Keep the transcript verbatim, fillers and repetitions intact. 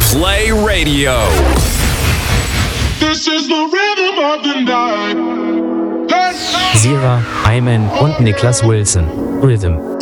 Play Radio. This is the rhythm of the night. Sira, Ayman und Niklas Wilson. Rhythm.